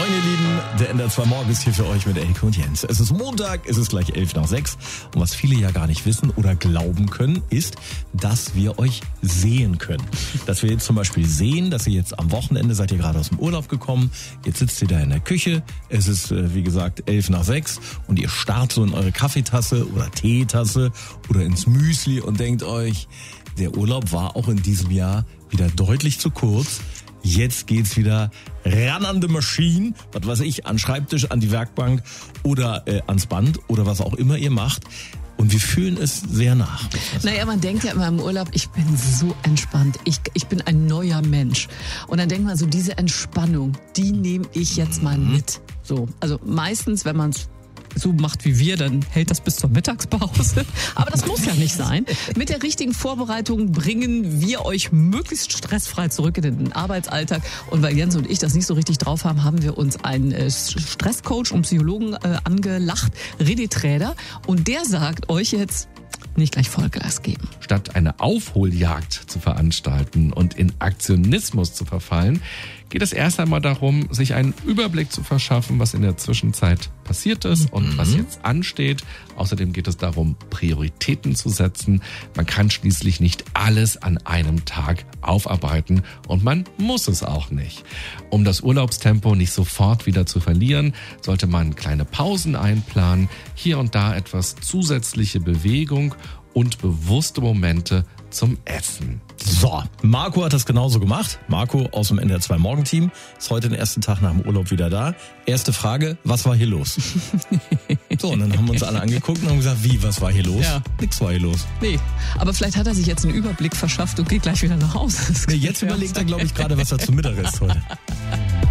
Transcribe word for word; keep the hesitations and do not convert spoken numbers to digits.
Moin ihr Lieben, der N D R zwei Morgen ist hier für euch mit Elke und Jens. Es ist Montag, es ist gleich elf nach sechs und was viele ja gar nicht wissen oder glauben können, ist, dass wir euch sehen können. Dass wir jetzt zum Beispiel sehen, dass ihr jetzt am Wochenende seid ihr gerade aus dem Urlaub gekommen, jetzt sitzt ihr da in der Küche, es ist wie gesagt elf nach sechs und ihr starrt so in eure Kaffeetasse oder Teetasse oder ins Müsli und denkt euch, der Urlaub war auch in diesem Jahr wieder deutlich zu kurz. Jetzt geht's wieder ran an die Maschine, was weiß ich, an den Schreibtisch, an die Werkbank oder äh, ans Band oder was auch immer ihr macht. Und wir fühlen es sehr nach. Naja, man denkt ja immer im Urlaub, ich bin so entspannt, ich, ich bin ein neuer Mensch. Und dann denkt man so, diese Entspannung, die nehme ich jetzt mal mit. So, also meistens, wenn man es so macht wie wir, dann hält das bis zur Mittagspause. Aber das muss ja nicht sein. Mit der richtigen Vorbereitung bringen wir euch möglichst stressfrei zurück in den Arbeitsalltag. Und weil Jens und ich das nicht so richtig drauf haben, haben wir uns einen äh, Stresscoach und Psychologen äh, angelacht, René Träder. Und der sagt euch jetzt, nicht gleich Vollgas geben. Statt eine Aufholjagd zu veranstalten und in Aktionismus zu verfallen, geht es erst einmal darum, sich einen Überblick zu verschaffen, was in der Zwischenzeit passiert ist und mhm. was jetzt ansteht. Außerdem geht es darum, Prioritäten zu setzen. Man kann schließlich nicht alles an einem Tag aufarbeiten und man muss es auch nicht. Um das Urlaubstempo nicht sofort wieder zu verlieren, sollte man kleine Pausen einplanen, hier und da etwas zusätzliche Bewegung und bewusste Momente zum Essen. So, Marco hat das genauso gemacht. Marco aus dem N D R zwei Morgenteam ist heute den ersten Tag nach dem Urlaub wieder da. Erste Frage, was war hier los? So, und dann haben wir uns alle angeguckt und haben gesagt, wie, was war hier los? Ja. Nix war hier los. Nee, aber vielleicht hat er sich jetzt einen Überblick verschafft und geht gleich wieder nach Hause. Nee, jetzt überlegt er, glaube ich, gerade, was er zum Mittag isst heute.